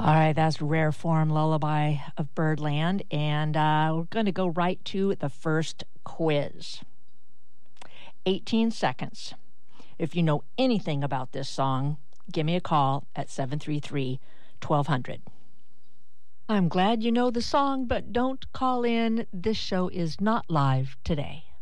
All right, that's Rare Form Lullaby of Birdland, and we're going to go right to the first quiz. 18 seconds. If you know anything about this song, give me a call at 733-1200. I'm glad you know the song, but don't call in. This show is not live today.